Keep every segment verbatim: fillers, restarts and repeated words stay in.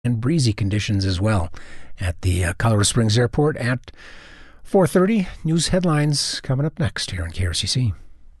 and breezy conditions as well at the uh, Colorado Springs Airport at four thirty. News headlines coming up next here on K R C C.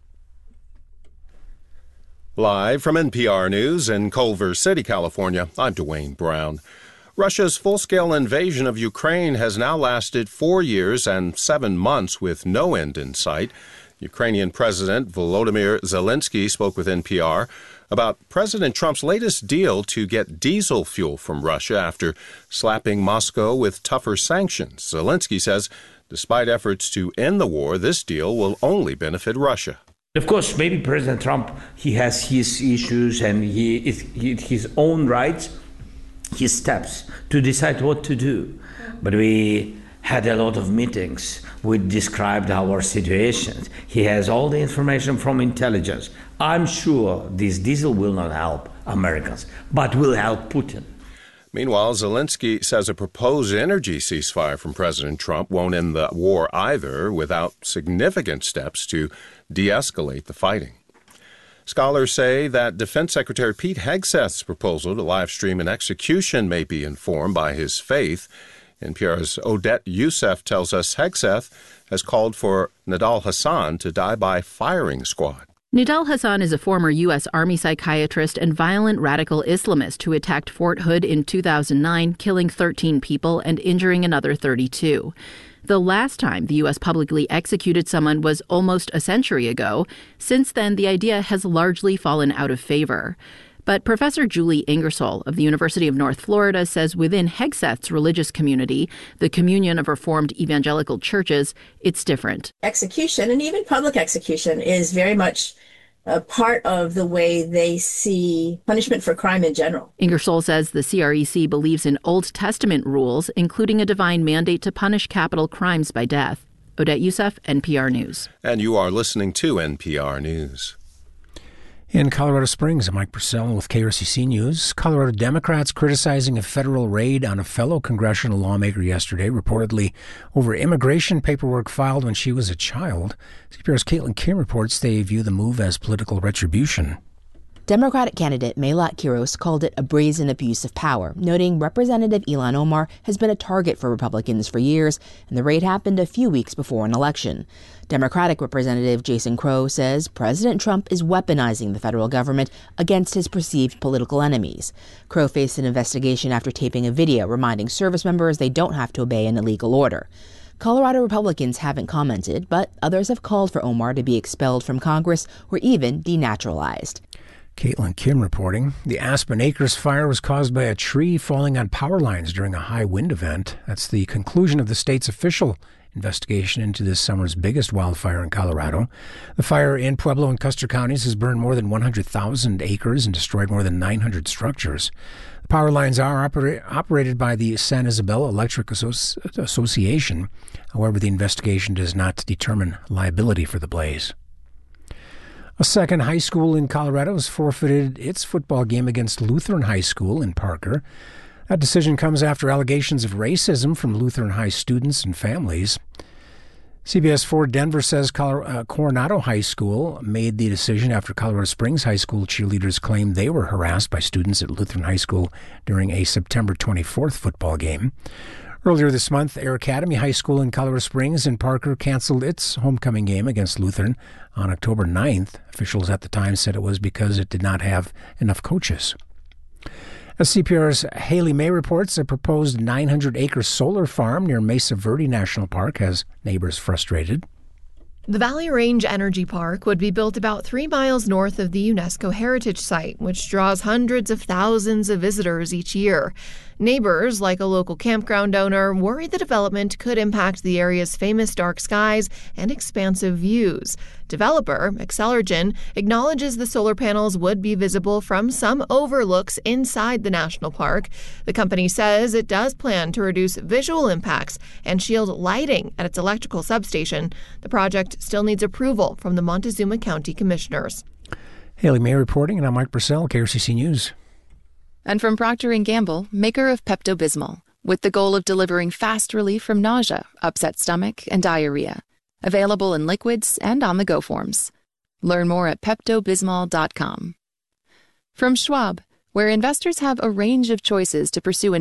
Live from N P R News in Culver City, California, I'm Dwayne Brown. Russia's full-scale invasion of Ukraine has now lasted four years and seven months with no end in sight. Ukrainian President Volodymyr Zelensky spoke with N P R about President Trump's latest deal to get diesel fuel from Russia after slapping Moscow with tougher sanctions. Zelensky says despite efforts to end the war, this deal will only benefit Russia. Of course, maybe President Trump, he has his issues and he is he, his own rights, his steps to decide what to do. But we had a lot of meetings. We described our situations. He has all the information from intelligence. I'm sure this diesel will not help Americans, but will help Putin. Meanwhile, Zelensky says a proposed energy ceasefire from President Trump won't end the war either without significant steps to de-escalate the fighting. Scholars say that Defense Secretary Pete Hegseth's proposal to live stream an execution may be informed by his faith. N P R's Odette Youssef tells us Hegseth has called for Nidal Hasan to die by firing squad. Nidal Hasan is a former U S. Army psychiatrist and violent radical Islamist who attacked Fort Hood in two thousand nine, killing thirteen people and injuring another thirty-two. The last time the U S publicly executed someone was almost a century ago. Since then, the idea has largely fallen out of favor. But Professor Julie Ingersoll of the University of North Florida says within Hegseth's religious community, the Communion of Reformed Evangelical Churches, it's different. Execution, and even public execution, is very much a part of the way they see punishment for crime in general. Ingersoll says the C R E C believes in Old Testament rules, including a divine mandate to punish capital crimes by death. Odette Youssef, N P R News. And you are listening to N P R News. In Colorado Springs, I'm Mike Purcell with K R C C News. Colorado Democrats criticizing a federal raid on a fellow congressional lawmaker yesterday, reportedly over immigration paperwork filed when she was a child. C P R's Caitlin Kim reports they view the move as political retribution. Democratic candidate Melat Quiros called it a brazen abuse of power, noting Representative Ilhan Omar has been a target for Republicans for years, and the raid happened a few weeks before an election. Democratic Representative Jason Crow says President Trump is weaponizing the federal government against his perceived political enemies. Crow faced an investigation after taping a video reminding service members they don't have to obey an illegal order. Colorado Republicans haven't commented, but others have called for Omar to be expelled from Congress or even denaturalized. Caitlin Kim reporting. The Aspen Acres fire was caused by a tree falling on power lines during a high wind event. That's the conclusion of the state's official investigation into this summer's biggest wildfire in Colorado. The fire in Pueblo and Custer counties has burned more than one hundred thousand acres and destroyed more than nine hundred structures. The power lines are oper- operated by the San Isabel Electric Associ- Association. However, the investigation does not determine liability for the blaze. A second high school in Colorado has forfeited its football game against Lutheran High School in Parker. That decision comes after allegations of racism from Lutheran High students and families. C B S four Denver says Coronado High School made the decision after Colorado Springs High School cheerleaders claimed they were harassed by students at Lutheran High School during a September twenty-fourth football game. Earlier this month, Air Academy High School in Colorado Springs and Parker canceled its homecoming game against Lutheran on October ninth. Officials at the time said it was because it did not have enough coaches. As C P R's Haley May reports, a proposed nine hundred acre solar farm near Mesa Verde National Park has neighbors frustrated. The Valley Range Energy Park would be built about three miles north of the UNESCO Heritage Site, which draws hundreds of thousands of visitors each year. Neighbors, like a local campground owner, worry the development could impact the area's famous dark skies and expansive views. Developer, Accelergen, acknowledges the solar panels would be visible from some overlooks inside the national park. The company says it does plan to reduce visual impacts and shield lighting at its electrical substation. The project still needs approval from the Montezuma County Commissioners. Haley May reporting, and I'm Mike Purcell, K R C C News. And from Procter and Gamble, maker of Pepto-Bismol, with the goal of delivering fast relief from nausea, upset stomach, and diarrhea. Available in liquids and on-the-go forms. Learn more at Pepto Bismol dot com. From Schwab, where investors have a range of choices to pursue